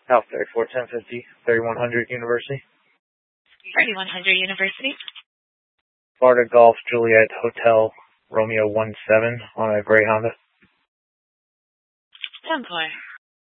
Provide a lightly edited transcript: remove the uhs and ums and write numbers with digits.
South 34, 1050, 3100 University. 3100 University. Florida Golf Juliet Hotel Romeo 17 on a gray Honda. 10-4.